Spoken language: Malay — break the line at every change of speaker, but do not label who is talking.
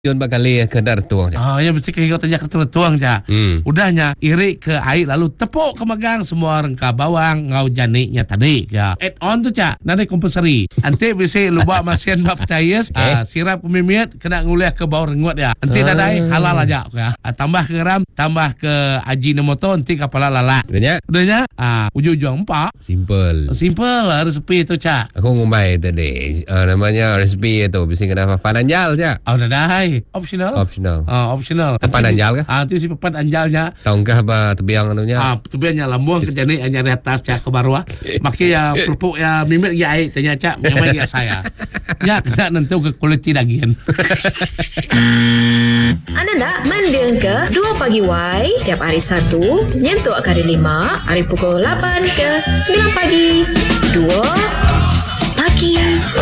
Yun bakali ke dar tuang.
Ya mesti kau tanya ke tuang ja. Udahnya irik ke air lalu tepuk ke magang semua rengka bawang ngau janiknya tadi ya. Add on tu cak. Nanti kompensari. Nanti bisa lupa masian bab percaya sirap kemimiat kena nguliah ke bawah rengut ya. Nanti dadai halal aja ya. Tambah ke garam, tambah ke ajinomoto nanti kepala lala. Udahnya ujung-ujung empat.
Simple
Resepi tu cak.
Aku ngumbai tadi namanya resepi itu bisa kena pananjal cak.
Oh dadai. Optional. Optional.
Pananjal kah?
Itu si papan anjalnya.
Tahukah apa tebiang anunya?
Tebiangnya lambung ke janik hanya di atas cak ke bawah. Makanya pelupuk ya mimit ya air tanya cak memang ya saya. Ya kena nentu ke kualiti dagian.
Anda nak mendeng ke 2 pagi Y tiap hari Sabtu nyentuh kali 5 hari pukul 8 ke 9 pagi 2 pagi.